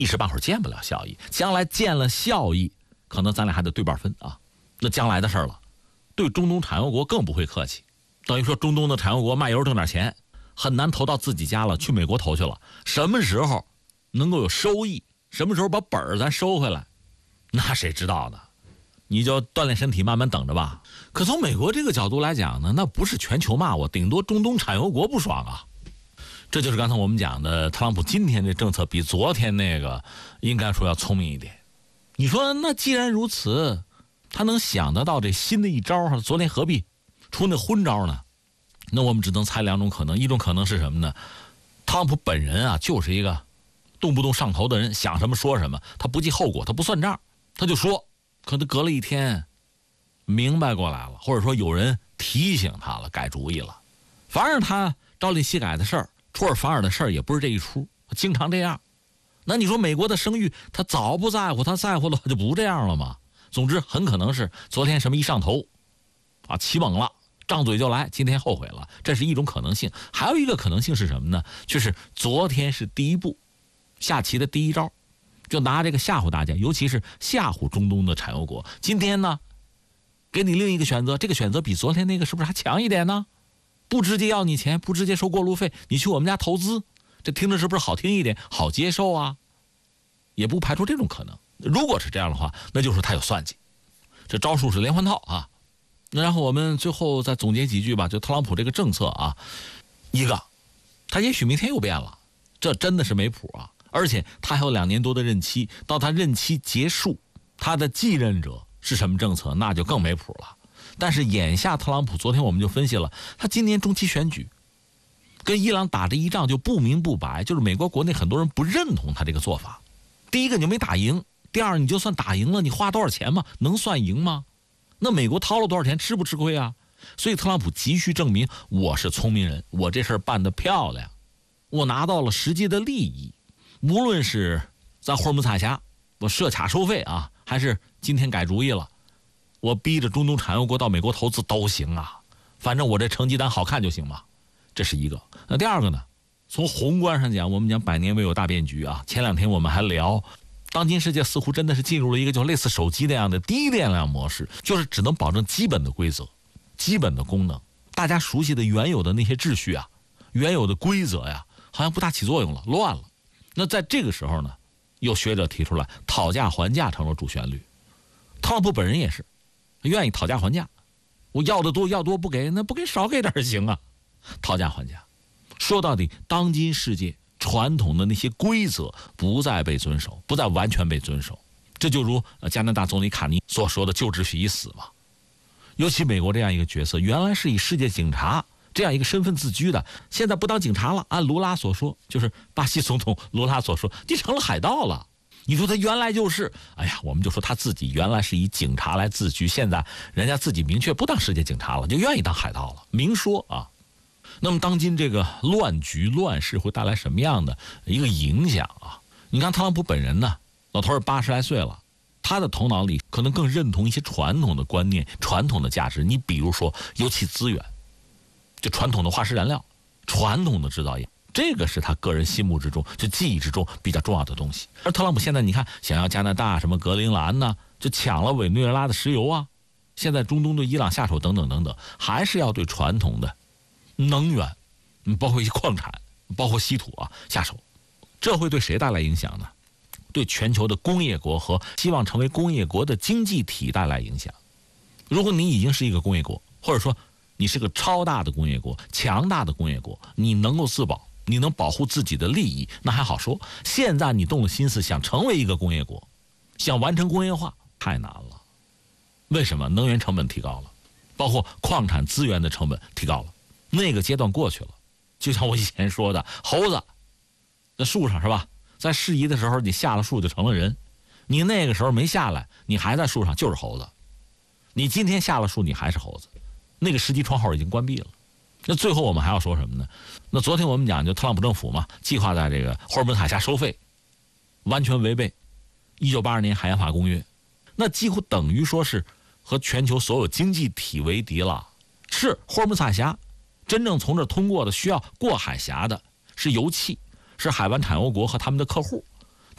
一时半会儿见不了效益，将来见了效益，可能咱俩还得对半分啊。那将来的事儿了，对中东产油国更不会客气。等于说中东的产油国卖油挣点钱，很难投到自己家了，去美国投去了。什么时候能够有收益，什么时候把本儿咱收回来，那谁知道呢？你就锻炼身体，慢慢等着吧。可从美国这个角度来讲呢，那不是全球骂我，顶多中东产油国不爽啊。这就是刚才我们讲的，特朗普今天的政策比昨天那个应该说要聪明一点。你说那既然如此，他能想得到这新的一招，昨天何必出那昏招呢？那我们只能猜两种可能，一种可能是什么呢？特朗普本人啊，就是一个动不动上头的人，想什么说什么，他不计后果，他不算账，他就说。可能隔了一天明白过来了，或者说有人提醒他了，改主意了。反而他朝令夕改的事儿，出尔反尔的事儿也不是这一出，经常这样。那你说美国的声誉他早不在乎，他在乎的话就不这样了吗？总之很可能是昨天什么一上头啊，起猛了，张嘴就来，今天后悔了，这是一种可能性。还有一个可能性是什么呢？就是昨天是第一步下棋的第一招，就拿这个吓唬大家，尤其是吓唬中东的产油国。今天呢，给你另一个选择，这个选择比昨天那个是不是还强一点呢？不直接要你钱，不直接收过路费，你去我们家投资，这听着是不是好听一点，好接受啊？也不排除这种可能。如果是这样的话，那就是他有算计，这招数是连环套啊。那然后我们最后再总结几句吧，就特朗普这个政策啊，一个，他也许明天又变了，这真的是没谱啊。而且他还有2年多的任期，到他任期结束，他的继任者是什么政策，那就更没谱了。但是眼下特朗普，昨天我们就分析了，他今年中期选举跟伊朗打这一仗就不明不白，就是美国国内很多人不认同他这个做法。第一个你就没打赢，第二你就算打赢了，你花多少钱吗？能算赢吗？那美国掏了多少钱，吃不吃亏啊？所以特朗普急需证明我是聪明人，我这事儿办得漂亮，我拿到了实际的利益。无论是在霍尔木兹海峡我设卡收费啊，还是今天改主意了，我逼着中东产油国到美国投资都行啊，反正我这成绩单好看就行嘛。这是一个。那第二个呢，从宏观上讲，我们讲百年未有大变局啊。前2天我们还聊，当今世界似乎真的是进入了一个就类似手机那样的低电量模式，就是只能保证基本的规则、基本的功能，大家熟悉的原有的那些秩序啊、原有的规则呀，好像不大起作用了，乱了。那在这个时候呢，有学者提出来，讨价还价成了主旋律。特朗普本人也是愿意讨价还价，我要的多，要多不给，那不给少给点行啊。讨价还价，说到底，当今世界传统的那些规则不再被遵守，不再完全被遵守。这就如加拿大总理卡尼所说的，旧秩序已死嘛。尤其美国这样一个角色，原来是以世界警察这样一个身份自居的，现在不当警察了，按卢拉所说，就是巴西总统卢拉所说，你成了海盗了。你说他原来就是，哎呀，我们就说他自己原来是以警察来自居，现在人家自己明确不当世界警察了，就愿意当海盗了，明说啊。那么当今这个乱局乱世会带来什么样的一个影响啊？你看特朗普本人呢，老头儿80来岁了，他的头脑里可能更认同一些传统的观念、传统的价值。你比如说油气资源，就传统的化石燃料、传统的制造业，这个是他个人心目之中、就记忆之中比较重要的东西。而特朗普现在你看，想要加拿大什么格陵兰呢，就抢了委内瑞拉的石油啊，现在中东对伊朗下手等等等等，还是要对传统的能源，包括一些矿产，包括稀土啊下手。这会对谁带来影响呢？对全球的工业国和希望成为工业国的经济体带来影响。如果你已经是一个工业国，或者说你是个超大的工业国、强大的工业国，你能够自保，你能保护自己的利益，那还好说。现在你动了心思想成为一个工业国，想完成工业化，太难了。为什么？能源成本提高了，包括矿产资源的成本提高了，那个阶段过去了。就像我以前说的，猴子在树上是吧，在适宜的时候你下了树就成了人，你那个时候没下来，你还在树上就是猴子。你今天下了树你还是猴子，那个时机窗口已经关闭了。那最后我们还要说什么呢？那昨天我们讲，就特朗普政府嘛，计划在这个霍尔木兹海峡收费，完全违背1982年海洋法公约，那几乎等于说是和全球所有经济体为敌了。是霍尔木兹海峡真正从这通过的，需要过海峡的是油气，是海湾产油国和他们的客户，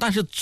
但是